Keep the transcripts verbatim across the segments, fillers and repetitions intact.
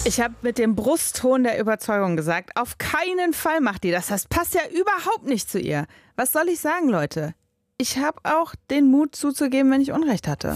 Ich habe mit dem Brustton der Überzeugung gesagt, auf keinen Fall macht die das. Das passt ja überhaupt nicht zu ihr. Was soll ich sagen, Leute? Ich habe auch den Mut zuzugeben, wenn ich Unrecht hatte.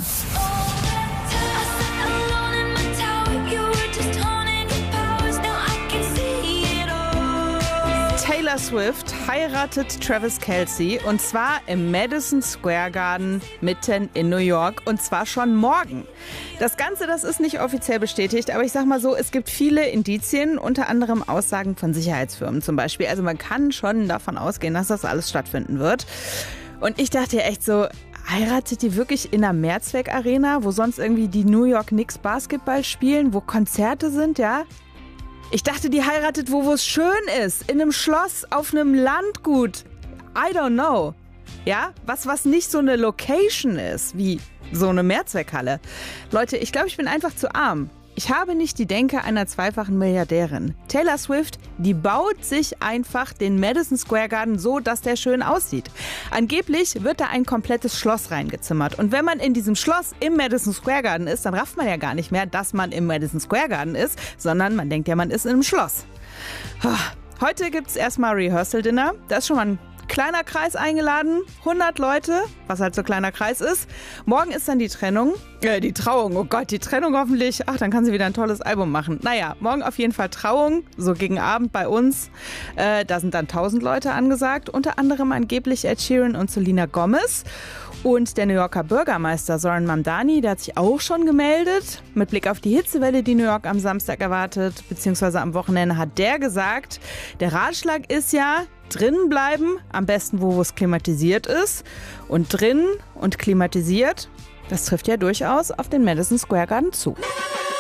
Taylor Swift heiratet Travis Kelce und zwar im Madison Square Garden mitten in New York und zwar schon morgen. Das Ganze, das ist nicht offiziell bestätigt, aber ich sag mal so, es gibt viele Indizien, unter anderem Aussagen von Sicherheitsfirmen zum Beispiel. Also man kann schon davon ausgehen, dass das alles stattfinden wird. Und ich dachte ja echt so, heiratet die wirklich in einer Mehrzweck-Arena, wo sonst irgendwie die New York Knicks Basketball spielen, wo Konzerte sind, ja? Ich dachte, die heiratet, wo wo es schön ist. In einem Schloss, auf einem Landgut. I don't know. Ja, was, was nicht so eine Location ist, wie so eine Mehrzweckhalle. Leute, ich glaube, ich bin einfach zu arm. Ich habe nicht die Denke einer zweifachen Milliardärin. Taylor Swift, die baut sich einfach den Madison Square Garden so, dass der schön aussieht. Angeblich wird da ein komplettes Schloss reingezimmert. Und wenn man in diesem Schloss im Madison Square Garden ist, dann rafft man ja gar nicht mehr, dass man im Madison Square Garden ist, sondern man denkt ja, man ist in einem Schloss. Heute gibt es erstmal Rehearsal-Dinner. Da ist schon mal ein kleiner Kreis eingeladen, hundert Leute, was halt so kleiner Kreis ist. Morgen ist dann die Trennung, äh, die Trauung, oh Gott, die Trennung hoffentlich. Ach, dann kann sie wieder ein tolles Album machen. Naja, morgen auf jeden Fall Trauung, so gegen Abend bei uns. Äh, da sind dann tausend Leute angesagt, unter anderem angeblich Ed Sheeran und Selena Gomez. Und der New Yorker Bürgermeister Zoran Mamdani, der hat sich auch schon gemeldet. Mit Blick auf die Hitzewelle, die New York am Samstag erwartet, beziehungsweise am Wochenende, hat der gesagt, der Ratschlag ist ja, drinnen bleiben, am besten wo, wo es klimatisiert ist. Und drinnen und klimatisiert, das trifft ja durchaus auf den Madison Square Garden zu.